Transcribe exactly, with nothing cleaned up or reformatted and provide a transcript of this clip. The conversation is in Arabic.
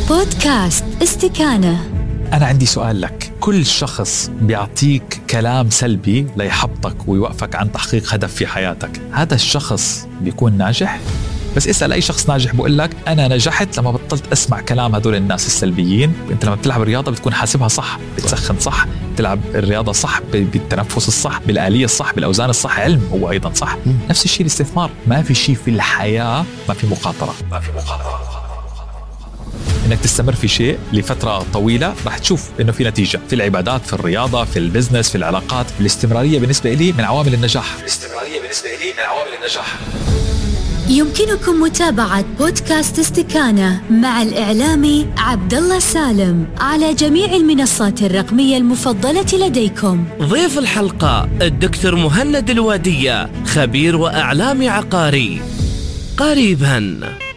بودكاست استكانة. أنا عندي سؤال لك. كل شخص بيعطيك كلام سلبي ليحبطك ويوقفك عن تحقيق هدف في حياتك، هذا الشخص بيكون ناجح؟ بس اسأل أي شخص ناجح بقول لك أنا نجحت لما بطلت أسمع كلام هدول الناس السلبيين. أنت لما بتلعب الرياضة بتكون حاسبها صح، بتسخن صح، بتلعب الرياضة صح، بالتنفس الصح، بالآلية الصح، بالأوزان الصح، علم هو أيضا صح. نفس الشيء الاستثمار. ما في شيء في الحياة ما في مخاطرة، ما في مخاطرة. إنك تستمر في شيء لفترة طويلة راح تشوف إنه في نتيجة في العبادات، في الرياضة، في البزنس، في العلاقات. الاستمرارية بالنسبة لي من عوامل النجاح. الاستمرارية بالنسبة لي من عوامل النجاح. يمكنكم متابعة بودكاست استكانة مع الإعلامي عبد الله سالم على جميع المنصات الرقمية المفضلة لديكم. ضيف الحلقة الدكتور مهند الوادية، خبير وإعلامي عقاري. قريباً.